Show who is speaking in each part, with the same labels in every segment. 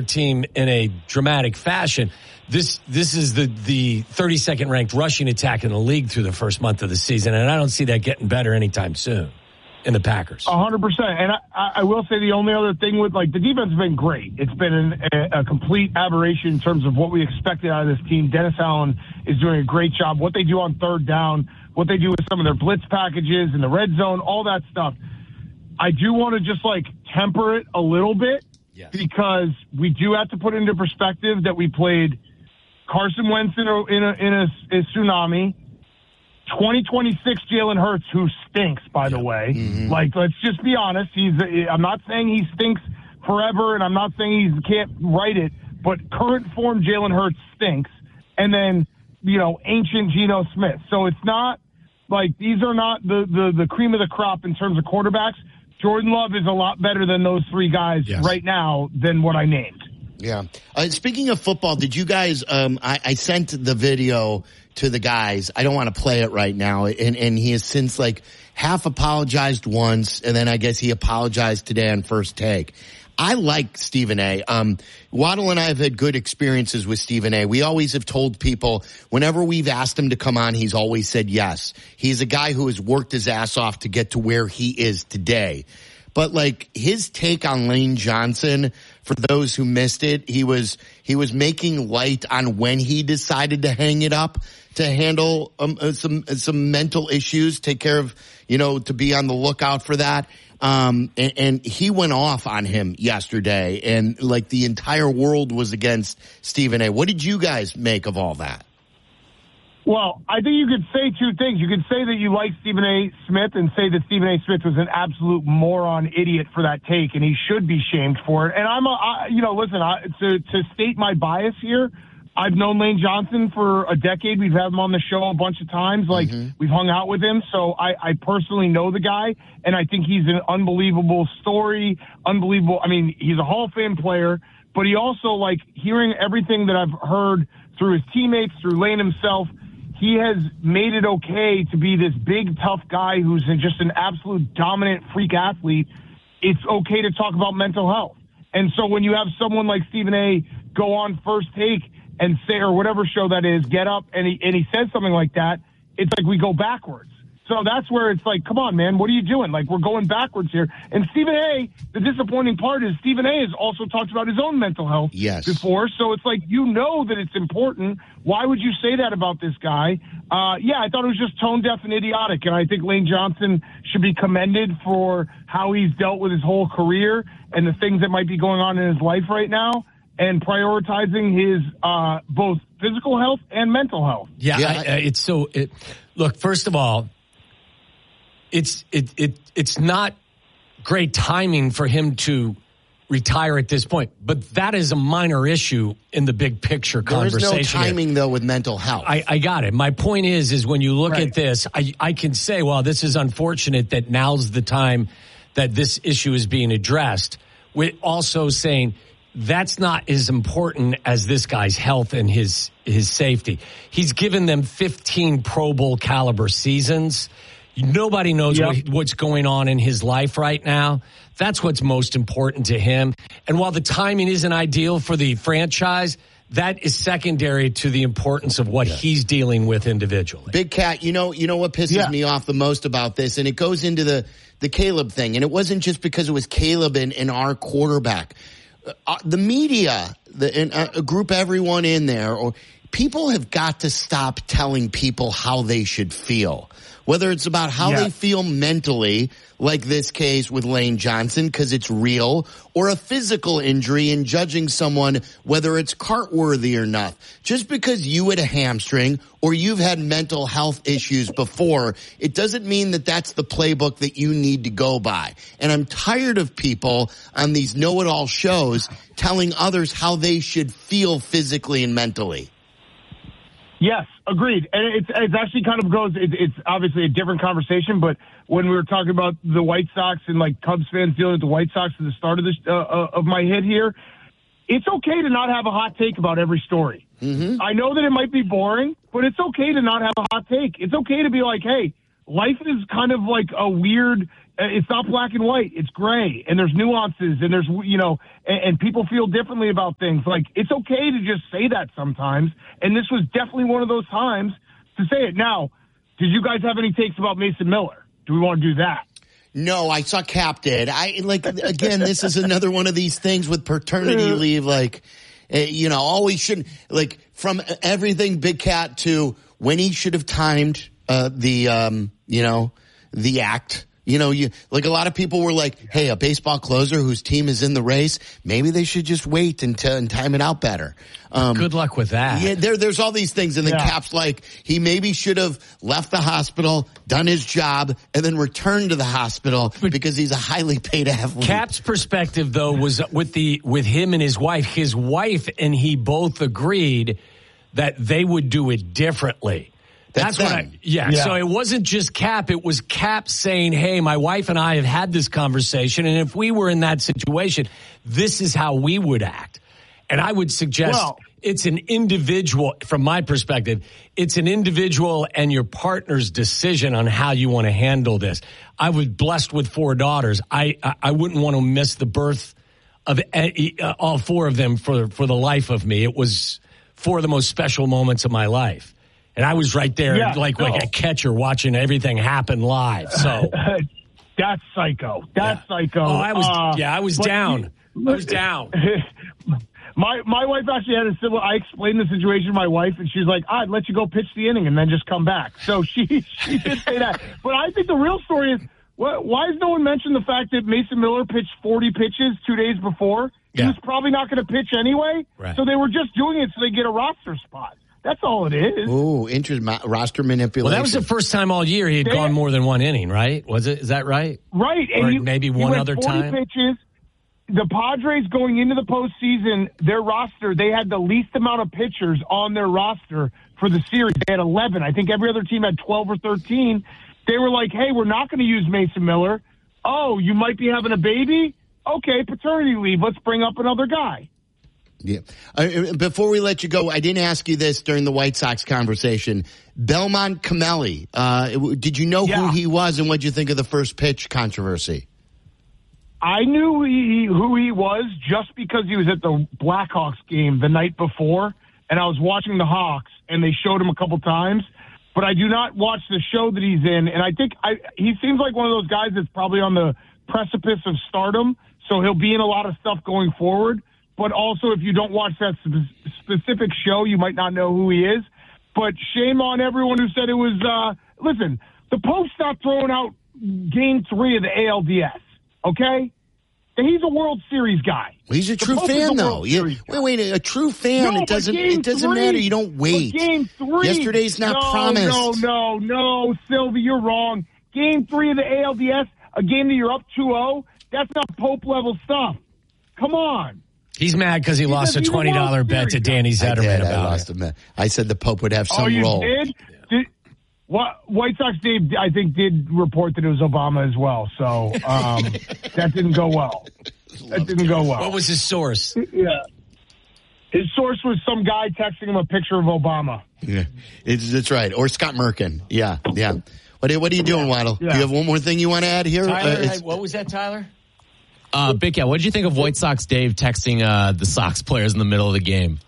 Speaker 1: team in a dramatic fashion. This is the 32nd ranked rushing attack in the league through the first month of the season, and I don't see that getting better anytime soon in the Packers.
Speaker 2: 100%. And I will say the only other thing with, like, the defense has been great. It's been a complete aberration in terms of what we expected out of this team. Dennis Allen is doing a great job. What they do on third down, what they do with some of their blitz packages in the red zone, all that stuff. I do want to just, like, temper it a little bit because we do have to put into perspective that we played Carson Wentz in a tsunami. 2026 Jalen Hurts, who stinks, by the way. Mm-hmm. Like, let's just be honest. I'm not saying he stinks forever, and I'm not saying he can't write it, but current form Jalen Hurts stinks. And then, ancient Geno Smith. So it's not like these are not the cream of the crop in terms of quarterbacks. Jordan Love is a lot better than those three guys right now than what I named.
Speaker 3: Yeah. Speaking of football, did you guys, I sent the video to the guys. I don't want to play it right now. And he has since half apologized once. And then I guess he apologized today on First Take. I like Stephen A. Waddle and I have had good experiences with Stephen A. We always have told people whenever we've asked him to come on, he's always said yes. He's a guy who has worked his ass off to get to where he is today. But his take on Lane Johnson, for those who missed it, he was making light on when he decided to hang it up to handle some mental issues, take care of, to be on the lookout for that. And he went off on him yesterday, and the entire world was against Stephen A. What did you guys make of all that?
Speaker 2: Well, I think you could say two things. You could say that you like Stephen A. Smith and say that Stephen A. Smith was an absolute moron idiot for that take, and he should be shamed for it. And to state my bias here, I've known Lane Johnson for a decade. We've had him on the show a bunch of times. We've hung out with him. So I personally know the guy, and I think he's an unbelievable story, unbelievable. I mean, he's a Hall of Fame player, but he also, hearing everything that I've heard through his teammates, through Lane himself, he has made it okay to be this big, tough guy who's just an absolute dominant freak athlete. It's okay to talk about mental health. And so when you have someone like Stephen A. go on First Take and say, or whatever show that is, get up and he says something like that, it's like we go backwards. So that's where it's come on, man, what are you doing? We're going backwards here. And Stephen A., the disappointing part is Stephen A. has also talked about his own mental health before. So it's that it's important. Why would you say that about this guy? I thought it was just tone deaf and idiotic. And I think Lane Johnson should be commended for how he's dealt with his whole career and the things that might be going on in his life right now, and prioritizing his both physical health and mental health.
Speaker 1: Look, first of all, it's not great timing for him to retire at this point, but that is a minor issue in the big picture conversation.
Speaker 3: There's no timing though with mental health.
Speaker 1: I got it. My point is when you look at this, I can say, well, this is unfortunate that now's the time that this issue is being addressed, with also saying that's not as important as this guy's health and his safety. He's given them 15 Pro Bowl caliber seasons. Nobody knows what's going on in his life right now. That's what's most important to him. And while the timing isn't ideal for the franchise, that is secondary to the importance of what he's dealing with individually.
Speaker 3: Big Cat, you know what pisses me off the most about this, and it goes into the Caleb thing, and it wasn't just because it was Caleb and our quarterback. The media, group everyone in there, or people have got to stop telling people how they should feel. Whether it's about how they feel mentally, like this case with Lane Johnson, because it's real, or a physical injury and judging someone whether it's cart-worthy or not. Just because you had a hamstring or you've had mental health issues before, it doesn't mean that that's the playbook that you need to go by. And I'm tired of people on these know-it-all shows telling others how they should feel physically and mentally.
Speaker 2: Yes, agreed. And it's actually kind of goes, it's obviously a different conversation, but when we were talking about the White Sox and Cubs fans dealing with the White Sox at the start of this, of my hit here, it's okay to not have a hot take about every story. Mm-hmm. I know that it might be boring, but it's okay to not have a hot take. It's okay to be hey, life is kind of a weird, It's not black and white. It's gray, and there's nuances, and there's, and people feel differently about things. Like, it's okay to just say that sometimes, and this was definitely one of those times to say it. Now, did you guys have any takes about Mason Miller? Do we want to do that?
Speaker 3: No, I saw Cap did. Again, this is another one of these things with paternity leave, always shouldn't, from everything Big Cat to when he should have timed, the act. A lot of people were like, hey, a baseball closer whose team is in the race, maybe they should just wait and time it out better.
Speaker 1: Good luck with that.
Speaker 3: Yeah, there's all these things. And then Cap's like, he maybe should have left the hospital, done his job, and then returned to the hospital because he's a highly paid athlete.
Speaker 1: Cap's perspective, though, was with him and his wife. His wife and he both agreed that they would do it differently. That's what So it wasn't just Cap. It was Cap saying, hey, my wife and I have had this conversation, and if we were in that situation, this is how we would act. And I would suggest it's an individual, from my perspective, it's an individual and your partner's decision on how you want to handle this. I was blessed with 4 daughters. I wouldn't want to miss the birth of all 4 of them for the life of me. It was 4 of the most special moments of my life. And I was right there like a catcher watching everything happen live. So
Speaker 2: that's psycho. That's psycho.
Speaker 1: Oh, I was down. I was down.
Speaker 2: My wife actually had a similar. I explained the situation to my wife, and she's like, "I'd let you go pitch the inning and then just come back." So she did say that. But I think the real story is, why has no one mentioned the fact that Mason Miller pitched 40 pitches 2 days before? He was probably not going to pitch anyway.
Speaker 1: Right.
Speaker 2: So they were just doing it so they get a roster spot. That's all it is.
Speaker 3: Ooh, interesting. Roster manipulation.
Speaker 1: Well, that was the first time all year he had gone more than 1 inning, right? Was it? Is that right?
Speaker 2: Right.
Speaker 1: Or maybe one other
Speaker 2: 40
Speaker 1: time?
Speaker 2: Pitches. The Padres going into the postseason, their roster, they had the least amount of pitchers on their roster for the series. They had 11. I think every other team had 12 or 13. They were like, hey, we're not going to use Mason Miller. Oh, you might be having a baby? Okay, paternity leave. Let's bring up another guy.
Speaker 3: Yeah. Before we let you go, I didn't ask you this during the White Sox conversation. Belmont Camelli, did you know who he was, and what did you think of the first pitch controversy?
Speaker 2: I knew who he was just because he was at the Blackhawks game the night before, and I was watching the Hawks, and they showed him a couple times. But I do not watch the show that he's in, and I think he seems like one of those guys that's probably on the precipice of stardom, so he'll be in a lot of stuff going forward. But also, if you don't watch that specific show, you might not know who he is. But shame on everyone who said it was, listen, the Pope's not throwing out Game 3 of the ALDS, okay? And he's a World Series guy.
Speaker 3: Well, he's a true fan, though. Wait, a true fan.
Speaker 2: No,
Speaker 3: it doesn't matter. You don't wait.
Speaker 2: Game 3.
Speaker 3: Yesterday's not promised.
Speaker 2: No, Sylvie, you're wrong. Game 3 of the ALDS, a game that you're up 2-0, that's not Pope-level stuff. Come on.
Speaker 1: He's mad because he lost a $20 bet to Danny Zetterman about it.
Speaker 3: I said the Pope would have some role.
Speaker 2: Oh, you did? White Sox Dave, I think, did report that it was Obama as well. So that didn't go well.
Speaker 1: What was his source?
Speaker 2: Yeah. His source was some guy texting him a picture of Obama.
Speaker 3: Yeah, that's right. Or Scott Merkin. Yeah. What are you doing, Waddle?
Speaker 2: Yeah.
Speaker 3: Do you have one more thing you want to add here?
Speaker 1: Tyler, what was that, Tyler?
Speaker 4: Big Cat, what did you think of White Sox Dave texting the Sox players in the middle of the game?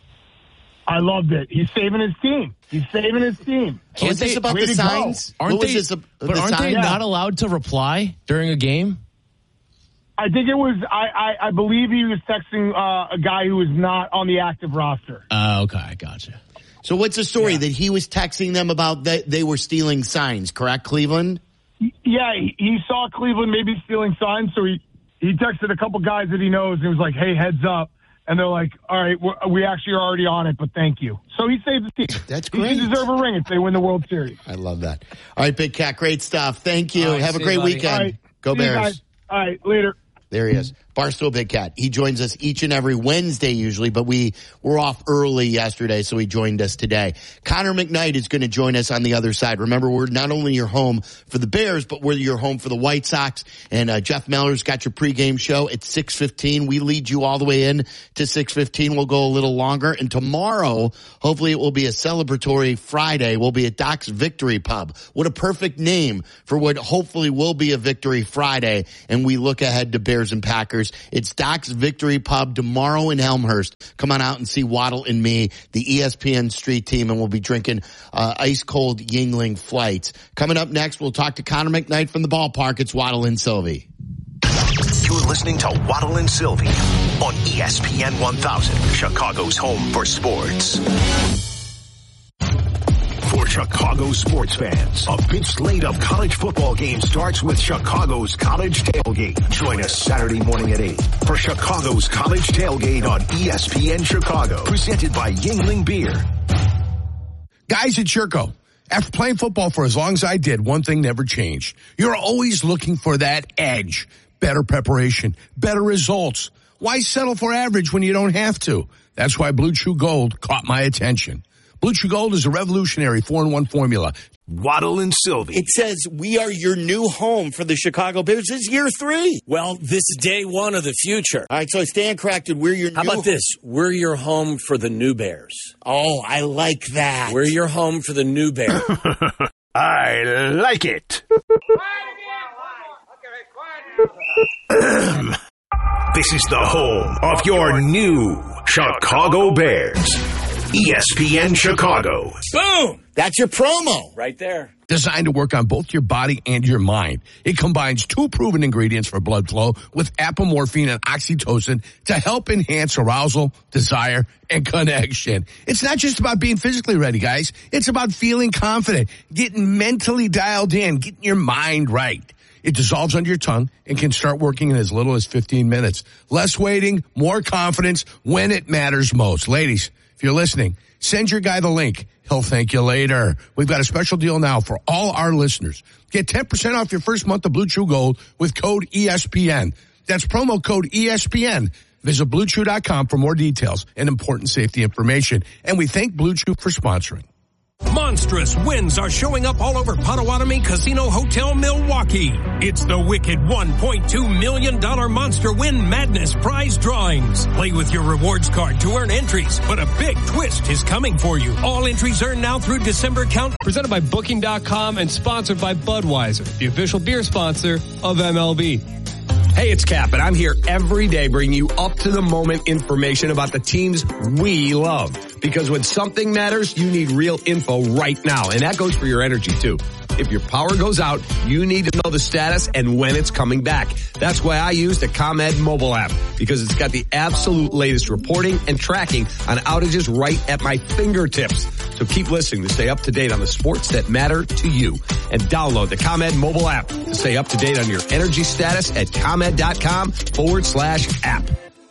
Speaker 2: I loved it. He's saving his team.
Speaker 3: Was this about the signs?
Speaker 4: Aren't they not allowed to reply during a game?
Speaker 2: I think it was, I believe he was texting a guy who was not on the active roster.
Speaker 4: Okay, I gotcha.
Speaker 3: So what's the story? Yeah. That he was texting them about that they were stealing signs, correct, Cleveland?
Speaker 2: Yeah, he saw Cleveland maybe stealing signs, so he texted a couple guys that he knows, and he was like, hey, heads up. And they're like, all right, we actually are already on it, but thank you. So he saved the team.
Speaker 3: That's great.
Speaker 2: He deserve a ring if they win the World Series.
Speaker 3: I love that. All right, Big Cat, great stuff. Thank you. Have a great weekend.
Speaker 2: Right,
Speaker 3: Go Bears.
Speaker 2: All right, later.
Speaker 3: There he is. Barstool Big Cat. He joins us each and every Wednesday usually, but we were off early yesterday, so he joined us today. Connor McKnight is going to join us on the other side. Remember, we're not only your home for the Bears, but we're your home for the White Sox. And Jeff Meller's got your pregame show at 6:15. We lead you all the way in to 6:15. We'll go a little longer. And tomorrow, hopefully it will be a celebratory Friday. We'll be at Doc's Victory Pub. What a perfect name for what hopefully will be a Victory Friday. And we look ahead to Bears and Packers. It's Doc's Victory Pub tomorrow in Elmhurst. Come on out and see Waddle and me, the ESPN Street Team, and we'll be drinking ice-cold Yingling Flights. Coming up next, we'll talk to Connor McKnight from the ballpark. It's Waddle and Sylvie.
Speaker 5: You're listening to Waddle and Sylvie on ESPN 1000, Chicago's home for sports. For Chicago sports fans, a big slate of college football games starts with Chicago's College Tailgate. Join us Saturday morning at 8 for Chicago's College Tailgate on ESPN Chicago, presented by Yingling Beer.
Speaker 6: Guys at Churco, after playing football for as long as I did, one thing never changed. You're always looking for that edge, better preparation, better results. Why settle for average when you don't have to? That's why Blue Chew Gold caught my attention. Blue Chew Gold is a revolutionary 4-in-1 formula.
Speaker 5: Waddle and Sylvie.
Speaker 3: It says we are your new home for the Chicago Bears. This is year 3.
Speaker 7: Well, this is day 1 of the future.
Speaker 3: All right, so Stan corrected. We're your
Speaker 7: How about this? We're your home for the new Bears.
Speaker 3: Oh, I like that.
Speaker 7: We're your home for the new Bears.
Speaker 5: I like it. This is the home of your new Chicago Bears. ESPN Chicago.
Speaker 7: Boom!
Speaker 3: That's your promo.
Speaker 7: Right there.
Speaker 6: Designed to work on both your body and your mind. It combines 2 proven ingredients for blood flow with apomorphine and oxytocin to help enhance arousal, desire, and connection. It's not just about being physically ready, guys. It's about feeling confident, getting mentally dialed in, getting your mind right. It dissolves under your tongue and can start working in as little as 15 minutes. Less waiting, more confidence when it matters most. Ladies, if you're listening, send your guy the link. He'll thank you later. We've got a special deal now for all our listeners. Get 10% off your first month of Blue Chew Gold with code ESPN. That's promo code ESPN. Visit BlueChew.com for more details and important safety information. And we thank Blue Chew for sponsoring.
Speaker 8: Monstrous wins are showing up all over Potawatomi Casino Hotel Milwaukee. It's the wicked $1.2 million Monster Win Madness prize drawings. Play with your rewards card to earn entries, but a big twist is coming for you. All entries earned now through December count.
Speaker 9: Presented by Booking.com and sponsored by Budweiser, the official beer sponsor of MLB.
Speaker 10: Hey, it's Cap, and I'm here every day bringing you up-to-the-moment information about the teams we love. Because when something matters, you need real info right now, and that goes for your energy, too. If your power goes out, you need to know the status and when it's coming back. That's why I use the ComEd mobile app, because it's got the absolute latest reporting and tracking on outages right at my fingertips. So keep listening to stay up to date on the sports that matter to you. And download the ComEd mobile app to stay up to date on your energy status at ComEd.com/app.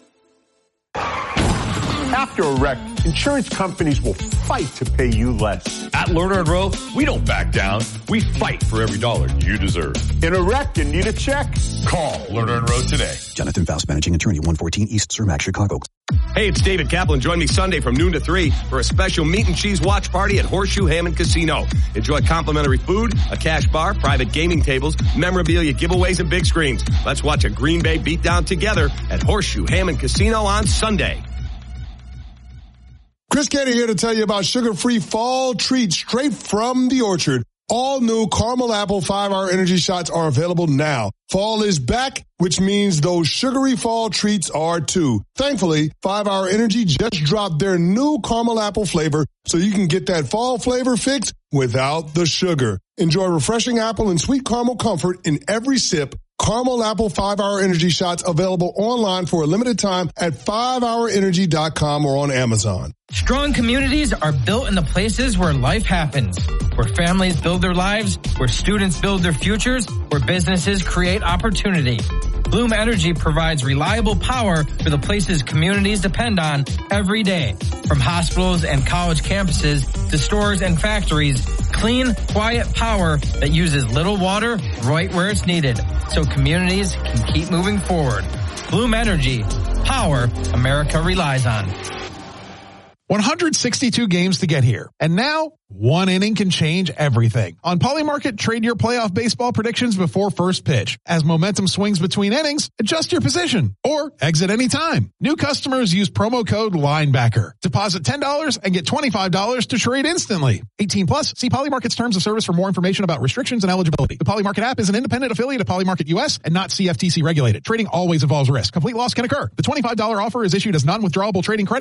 Speaker 11: After a wreck, insurance companies will fight to pay you less.
Speaker 12: At Lerner & Rowe, we don't back down. We fight for every dollar you deserve.
Speaker 11: In a wreck and need a check?
Speaker 12: Call Lerner & Rowe today.
Speaker 13: Jonathan Faust, Managing Attorney, 114 East Cermak, Chicago.
Speaker 10: Hey, it's David Kaplan. Join me Sunday from noon to 3 for a special meat and cheese watch party at Horseshoe Hammond Casino. Enjoy complimentary food, a cash bar, private gaming tables, memorabilia giveaways, and big screens. Let's watch a Green Bay beatdown together at Horseshoe Hammond Casino on Sunday.
Speaker 14: Chris Canty here to tell you about sugar-free fall treats straight from the orchard. All new caramel apple 5-hour energy shots are available now. Fall is back, which means those sugary fall treats are too. Thankfully, 5-hour energy just dropped their new caramel apple flavor, so you can get that fall flavor fix without the sugar. Enjoy refreshing apple and sweet caramel comfort in every sip. Caramel Apple 5-hour energy shots available online for a limited time at 5hourenergy.com or on Amazon.
Speaker 15: Strong communities are built in the places where life happens, where families build their lives, where students build their futures, where businesses create opportunity. Bloom Energy provides reliable power for the places communities depend on every day. From hospitals and college campuses to stores and factories, clean, quiet power that uses little water right where it's needed. so communities can keep moving forward. Bloom Energy, power America relies on.
Speaker 16: 162 games to get here. And now, one inning can change everything. On Polymarket, trade your playoff baseball predictions before first pitch. As momentum swings between innings, adjust your position or exit anytime. New customers use promo code LINEBACKER. Deposit $10 and get $25 to trade instantly. 18 plus, see Polymarket's terms of service for more information about restrictions and eligibility. The Polymarket app is an independent affiliate of Polymarket US and not CFTC regulated. Trading always involves risk. Complete loss can occur. The $25 offer is issued as non-withdrawable trading credit